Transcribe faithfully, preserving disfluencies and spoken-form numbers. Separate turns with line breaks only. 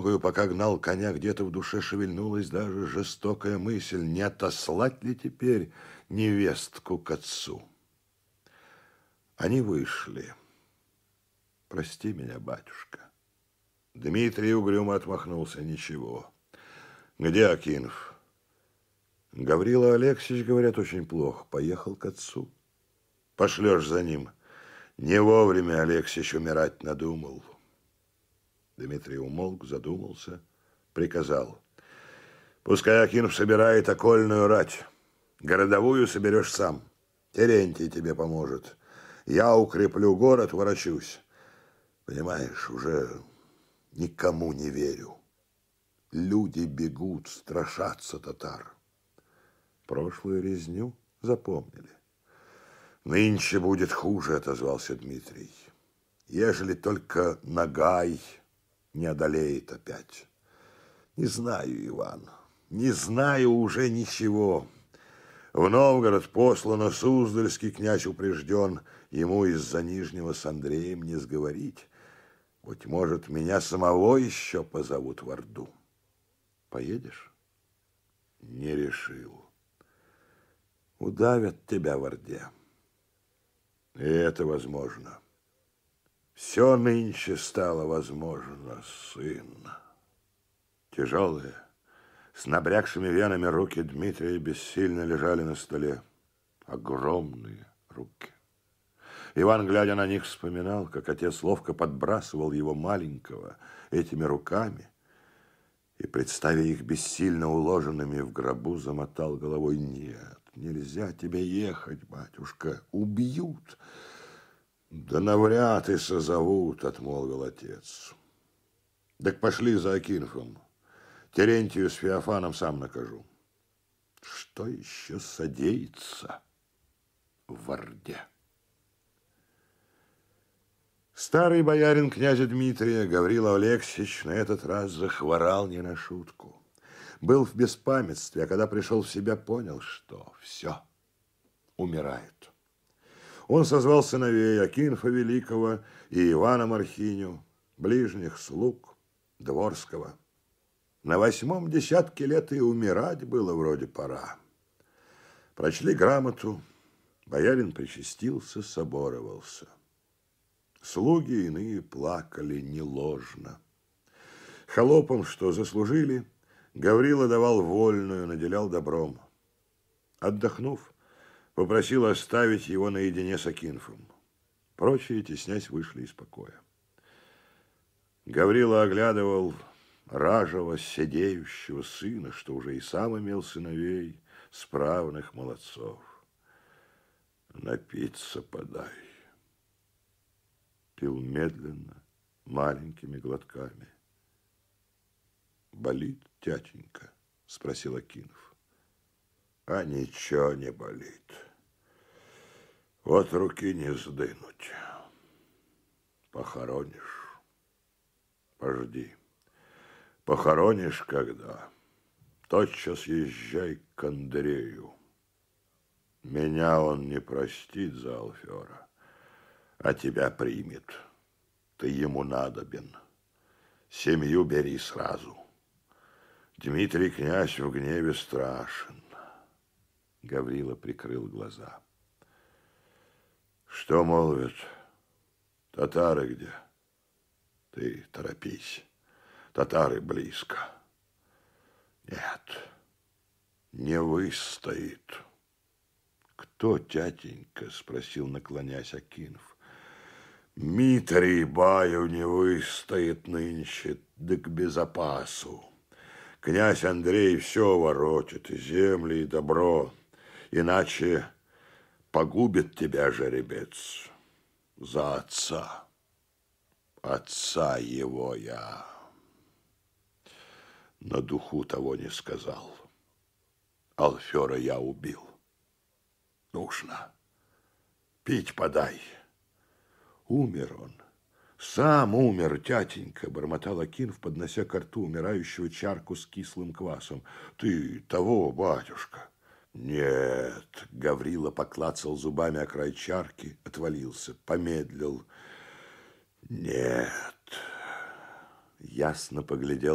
дорогою, пока гнал коня, где-то в душе шевельнулась даже жестокая мысль, не отослать ли теперь невестку к отцу. Они вышли. Прости меня, батюшка. Дмитрий угрюмо отмахнулся. Ничего. Где Акинф? Гаврила Алексеевич, говорят, очень плохо. Поехал к отцу. Пошлешь за ним. Не вовремя Алексеевич умирать надумал. Дмитрий умолк, задумался, приказал. Пускай Акинф собирает окольную рать. Городовую соберешь сам. Терентий тебе поможет. Я укреплю город, ворочусь. Понимаешь, уже никому не верю. Люди бегут, страшатся татар. Прошлую резню запомнили. Нынче будет хуже, отозвался Дмитрий. Ежели только Нагай не одолеет опять. Не знаю, Иван, не знаю уже ничего. В Новгород послано Суздальский князь упрежден, ему из-за Нижнего с Андреем не сговорить. Быть может, меня самого еще позовут в Орду. Поедешь? Не решил. Удавят тебя в Орде. И это возможно. Все нынче стало возможно, сын. Тяжелые, с набрякшими венами руки Дмитрия бессильно лежали на столе. Огромные руки. Иван, глядя на них, вспоминал, как отец ловко подбрасывал его маленького этими руками и, представя их бессильно уложенными в гробу, замотал головой. Нет, нельзя тебе ехать, батюшка, убьют. Да навряд и созовут, отмолвил отец. Так пошли за Акинфом. Терентию с Феофаном сам накажу. Что еще содеется в Орде? Старый боярин князя Дмитрия, Гаврила Алексеевич, на этот раз захворал не на шутку. Был в беспамятстве, а когда пришел в себя, понял, что все, умирает. Он созвал сыновей Акинфа Великого и Ивана Мархиню, ближних слуг Дворского. На восьмом десятке лет и умирать было вроде пора. Прочли грамоту, боярин причастился, соборовался. Слуги иные плакали неложно. Холопам, что заслужили, Гаврила давал вольную, наделял добром. Отдохнув, попросил оставить его наедине с Акинфом. Прочие, теснясь, вышли из покоя. Гаврила оглядывал ражего, седеющего сына, что уже и сам имел сыновей, справных молодцов. Напиться подай. Пил медленно, маленькими глотками. Болит, тятенька? Спросил Акинф. А ничего не болит. Вот руки не сдвинуть. Похоронишь. Пожди. Похоронишь когда? Тотчас езжай к Андрею. Меня он не простит за Алфера, а тебя примет. Ты ему надобен. Семью бери сразу. Дмитрий князь в гневе страшен. Гаврила прикрыл глаза. Что молвят? Татары где? Ты торопись. Татары близко. Нет, не выстоит. Кто, тятенька? Спросил, наклонясь, Акинф. Митрий баю не выстоит нынче, да к безопасу. Князь Андрей все воротит, и земли, и добро. Иначе погубит тебя жеребец. За отца. Отца его я на духу того не сказал. Алфера я убил. Нужно. Пить подай. Умер он. Сам умер, тятенька, бормотал Акинф, поднося ко рту умирающего чарку с кислым квасом. Ты того, батюшка. Нет, Гаврила поклацал зубами о край чарки, отвалился, помедлил. Нет. Ясно поглядел